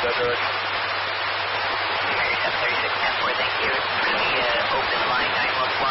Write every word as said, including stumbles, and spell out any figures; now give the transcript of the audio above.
Roger, Roger. American seven thirty-six ten four, thank you. It's really uh, open line nine one one.